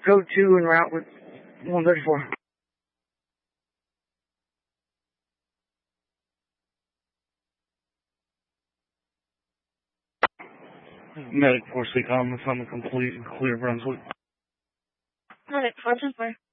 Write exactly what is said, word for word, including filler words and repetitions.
Code two en route with one thirty-four. Medic four C com, assignment complete and clear Brunswick. Medic four ten four.